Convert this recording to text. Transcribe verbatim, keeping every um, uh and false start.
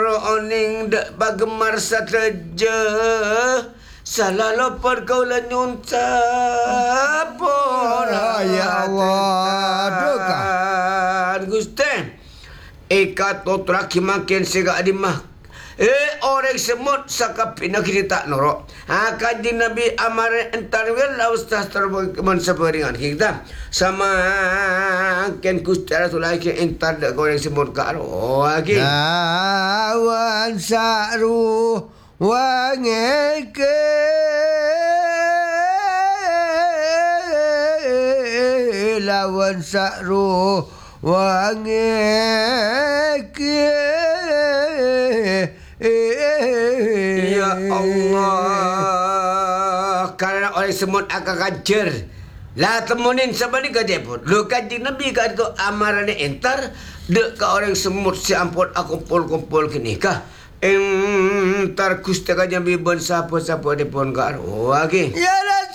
Oning dak bagemar sateja salah lopor kau lenyun sapora Ya Allah, dokan Gusti eka totraki makin sega adimah eh orang semut sakapina kini tak norok ha kaji Nabi amar entar wel ustaz terbang seperingan kita sama ken Gusti Rasulullah ke entar dak orang semut karo lagi awan saru wangeke lawan saru wangeke ya Allah karena orang semut akan kajar lah temunin sabani kaje pun lu kaji Nabi kat ko amarane entar dek ka orang semut si ampun aku kumpul-kumpul kini kah entar Gusti kaje biben sapa-sapa dipun karo lagi ya